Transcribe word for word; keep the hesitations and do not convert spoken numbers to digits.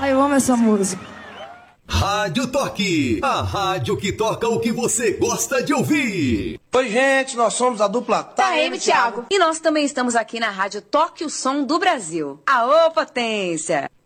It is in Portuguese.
Ai, eu amo essa música. Rádio Toque, a rádio que toca o que você gosta de ouvir. Oi, gente, nós somos a dupla Taeme Thiago. E nós também estamos aqui na rádio Toque o Som do Brasil. Aô, potência!